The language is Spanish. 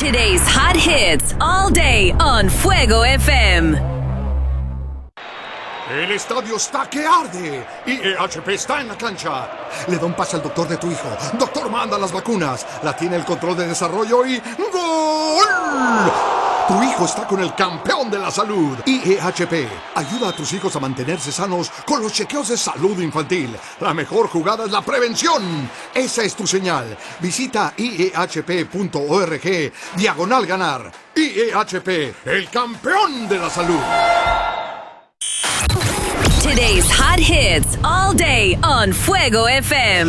Today's hot hits all day on Fuego FM. El estadio está que arde. IEHP está en la cancha. Le da un pase al doctor de tu hijo. Doctor, manda las vacunas. La tiene el control de desarrollo y ¡gol! Tu hijo está con el campeón de la salud. IEHP ayuda a tus hijos a mantenerse sanos con los chequeos de salud infantil. La mejor jugada es la prevención. Esa es tu señal. Visita iehp.org/ganar. IEHP, el campeón de la salud. Today's hot hits all day on Fuego FM.